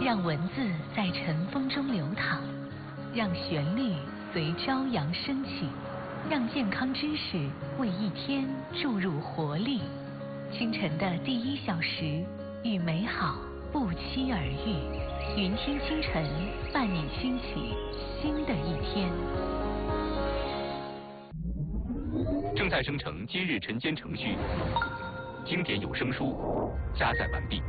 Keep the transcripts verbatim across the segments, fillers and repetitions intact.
让文字在尘风中流淌，让旋律随朝阳升起，让健康知识为一天注入活力。清晨的第一小时，与美好不期而遇。云听清晨，伴你兴起新的一天。 正在生成今日晨间程序，经典有声书加载完毕。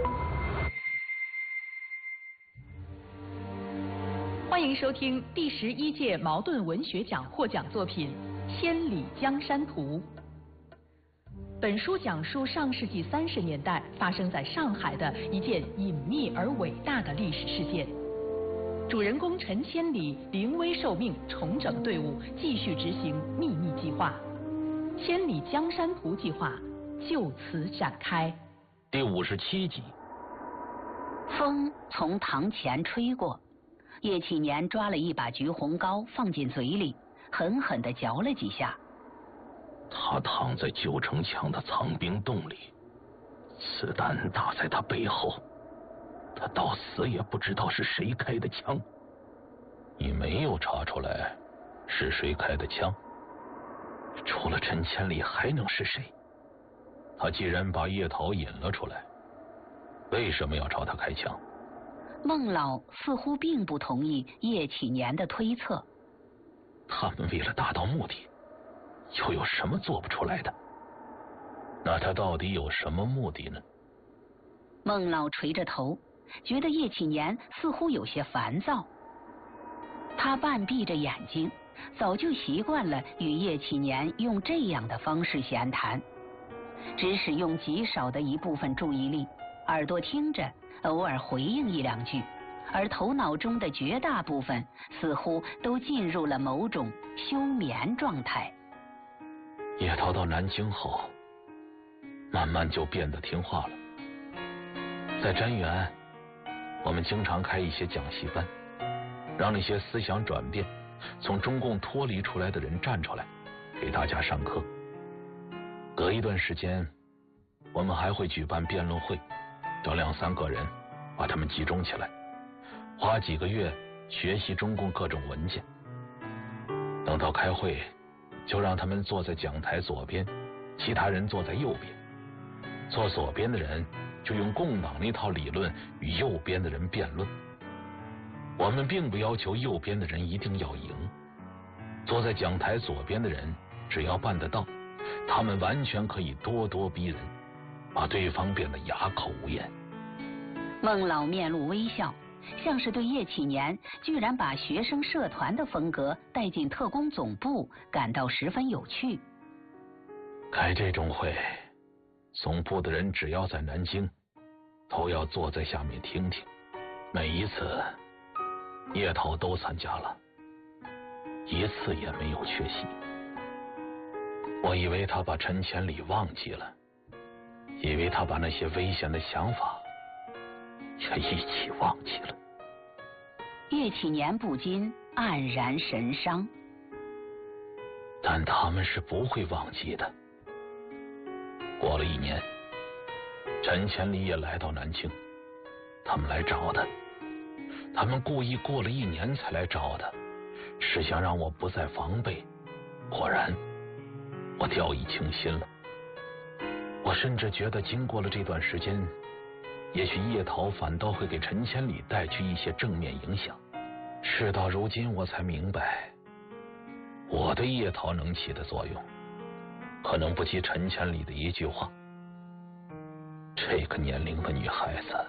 欢迎收听第十一届茅盾文学奖获奖作品《千里江山图》。本书讲述上世纪三十年代发生在上海的一件隐秘而伟大的历史事件。主人公陈千里临危受命，重整队伍，继续执行秘密计划。千里江山图计划就此展开。 第五十七集。 风从堂前吹过，叶启年抓了一把橘红膏放进嘴里，狠狠地嚼了几下。 他躺在旧城墙的藏兵洞里，子弹打在他背后，他到死也不知道是谁开的枪。你没有查出来是谁开的枪？除了陈千里还能是谁？他既然把叶桃引了出来，为什么要朝他开枪？ 孟老似乎并不同意叶启年的推测。 他们为了达到目的，又有什么做不出来的？那他到底有什么目的呢？ 孟老垂着头，觉得叶启年似乎有些烦躁。他半闭着眼睛，早就习惯了与叶启年用这样的方式闲谈，只使用极少的一部分注意力，耳朵听着，偶尔回应一两句，而头脑中的绝大部分似乎都进入了某种休眠状态。 叶桃到南京后，慢慢就变得听话了。在瞻园，我们经常开一些讲习班，让那些思想转变、从中共脱离出来的人站出来，给大家上课。隔一段时间，我们还会举办辩论会，找两三个人，把他们集中起来，花几个月学习中共各种文件。等到开会，就让他们坐在讲台左边，其他人坐在右边。坐左边的人就用共党那套理论与右边的人辩论。我们并不要求右边的人一定要赢，坐在讲台左边的人只要办得到，他们完全可以咄咄逼人，把对方变得哑口无言。 孟老面露微笑，像是对叶启年居然把学生社团的风格带进特工总部感到十分有趣。 开这种会，总部的人只要在南京，都要坐在下面听听。每一次叶桃都参加了，一次也没有缺席。我以为他把陈千里忘记了，以为他把那些危险的想法也一起忘记了。 叶启年不禁黯然神伤。 但他们是不会忘记的。过了一年，陈千里也来到南京，他们来找他。他们故意过了一年才来找他，是想让我不再防备。果然，我掉以轻心了。我甚至觉得，经过了这段时间，也许叶桃反倒会给陈千里带去一些正面影响。事到如今，我才明白，我对叶桃能起的作用，可能不及陈千里的一句话。这个年龄的女孩子，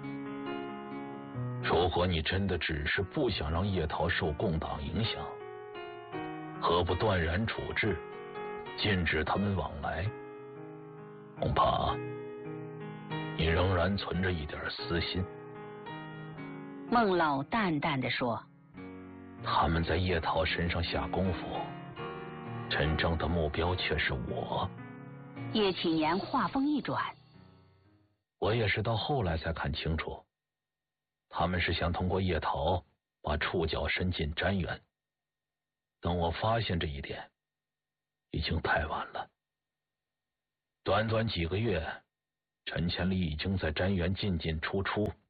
如果你真的只是不想让叶桃受共党影响，何不断然处置，禁止他们往来？恐怕你仍然存着一点私心。 孟老淡淡地说， 他们在叶桃身上下功夫，真正的目标却是我。 叶启年话锋一转， 我也是到后来才看清楚，他们是想通过叶桃把触角伸进瞻园。等我发现这一点，已经太晚了。短短几个月，陈千里已经在瞻园进进出出，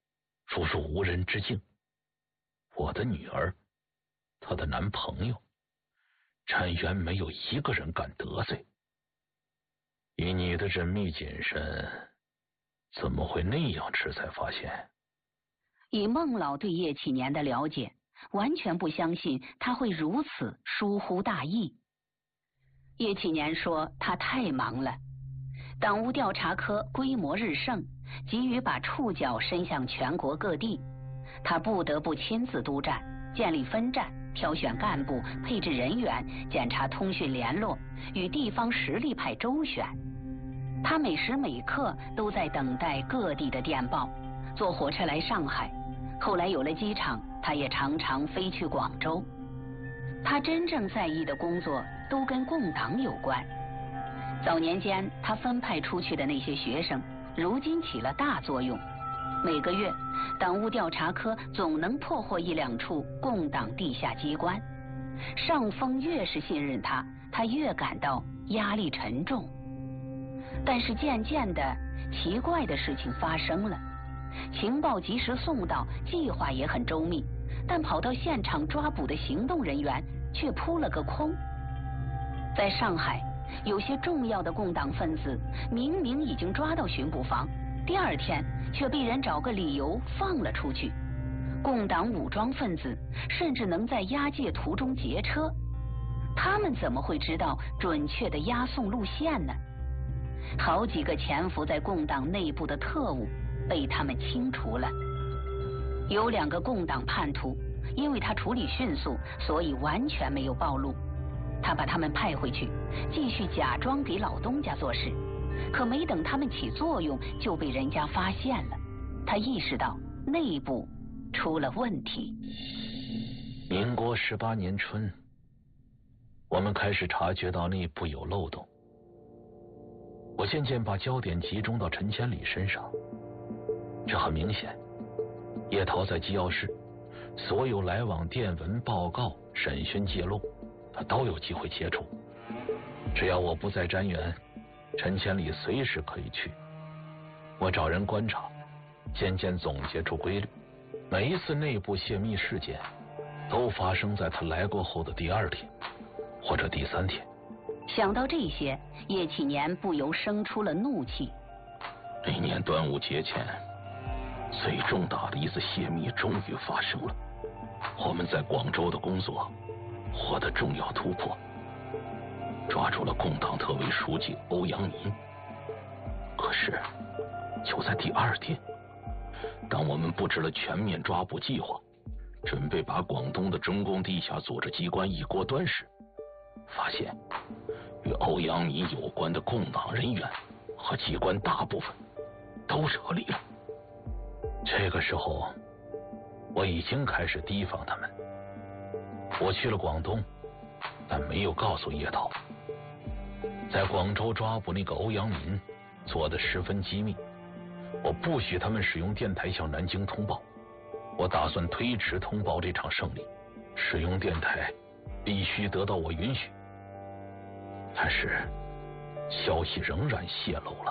叔叔无人之境，我的女儿，她的男朋友，詹元没有一个人敢得罪。以你的缜密谨慎，怎么会那样迟才发现？ 以孟老对叶启年的了解，完全不相信他会如此疏忽大意。叶启年说他太忙了，党务调查科规模日盛，急于把触角伸向全国各地，他不得不亲自督战，建立分站，挑选干部，配置人员，检查通讯联络，与地方实力派周旋。他每时每刻都在等待各地的电报，坐火车来上海，后来有了机场，他也常常飞去广州。他真正在意的工作都跟共党有关。早年间他分派出去的那些学生，如今起了大作用。每个月，党务调查科总能破获一两处共党地下机关。上峰越是信任他，他越感到压力沉重。但是渐渐的，奇怪的事情发生了。情报及时送到，计划也很周密，但跑到现场抓捕的行动人员却扑了个空。在上海，有些重要的共党分子明明已经抓到巡捕房，第二天却被人找个理由放了出去。共党武装分子甚至能在押解途中劫车，他们怎么会知道准确的押送路线呢？好几个潜伏在共党内部的特务被他们清除了。有两个共党叛徒，因为他处理迅速，所以完全没有暴露。他把他们派回去，继续假装给老东家做事，可没等他们起作用，就被人家发现了。他意识到内部出了问题。 民国十八年春，我们开始察觉到内部有漏洞。我渐渐把焦点集中到陈千里身上。这很明显，叶涛在机要室，所有来往电文、报告、审讯记录，他都有机会接触。只要我不在瞻园，陈千里随时可以去。我找人观察，渐渐总结出规律。每一次内部泄密事件，都发生在他来过后的第二天，或者第三天。 想到这些，叶启年不由生出了怒气。 那年端午节前，最重大的一次泄密终于发生了。我们在广州的工作获得重要突破，抓住了共党特委书记欧阳民。可是就在第二天，当我们布置了全面抓捕计划，准备把广东的中共地下组织机关一锅端时，发现与欧阳民有关的共党人员和机关大部分都撤离了。这个时候我已经开始提防他们。我去了广东，但没有告诉叶涛。在广州抓捕那个欧阳民做得十分机密，我不许他们使用电台向南京通报。我打算推迟通报这场胜利，使用电台必须得到我允许。但是消息仍然泄露了。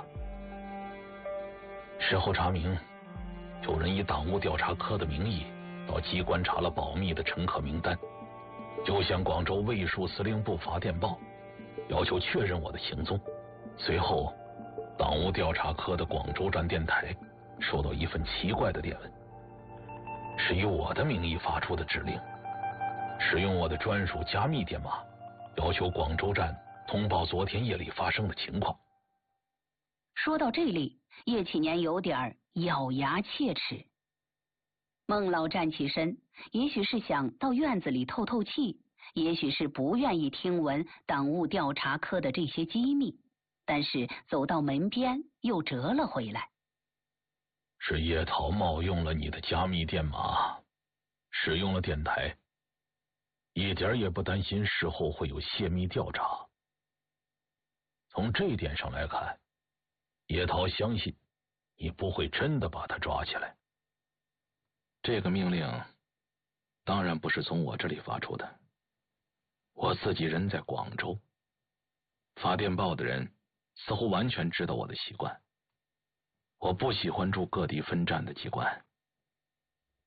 事后查明，有人以党务调查科的名义到机关查了保密的乘客名单，就向广州卫戍司令部发电报，要求确认我的行踪。随后，党务调查科的广州站电台收到一份奇怪的电文，是以我的名义发出的指令，使用我的专属加密电码，要求广州站通报昨天夜里发生的情况。 说到这里，叶启年有点咬牙切齿。孟老站起身，也许是想到院子里透透气，也许是不愿意听闻党务调查科的这些机密，但是走到门边又折了回来。 是叶涛冒用了你的加密电码，使用了电台，一点也不担心事后会有泄密调查。从这一点上来看，叶涛相信你不会真的把他抓起来。 这个命令当然不是从我这里发出的，我自己人在广州，发电报的人似乎完全知道我的习惯。我不喜欢驻各地分站的机关，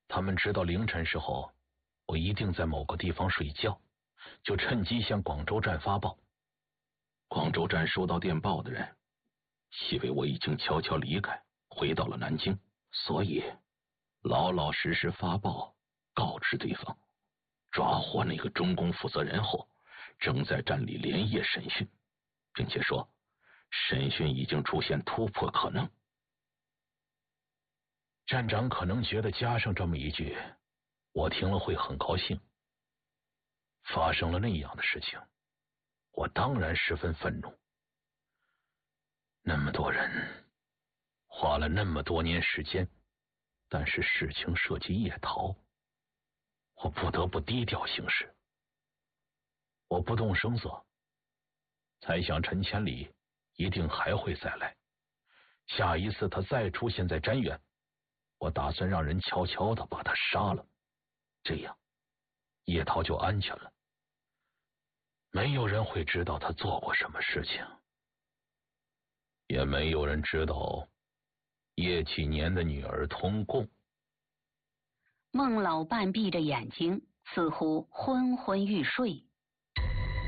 他们知道凌晨时候我一定在某个地方睡觉，就趁机向广州站发报。 广州站收到电报的人以为我已经悄悄离开，回到了南京，所以老老实实发报告知对方，抓获那个中共负责人后，正在站里连夜审讯，并且说审讯已经出现突破可能。 站长可能觉得加上这么一句，我听了会很高兴。发生了那样的事情，我当然十分愤怒。那么多人花了那么多年时间，但是事情涉及叶桃，我不得不低调行事。我不动声色，猜想陈千里一定还会再来。下一次他再出现在瞻远，我打算让人悄悄地把他杀了，这样叶桃就安全了。没有人会知道他做过什么事情，也没有人知道叶启年的女儿通共。 孟老半闭着眼睛，似乎昏昏欲睡。